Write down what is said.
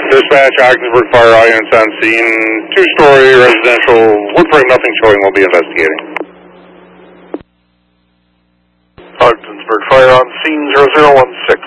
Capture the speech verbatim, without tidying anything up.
Dispatch, Ogdensburg Fire Audience on scene. Two-story residential, wood frame, nothing showing. We'll be investigating. Ogdensburg Fire on scene zero zero one six.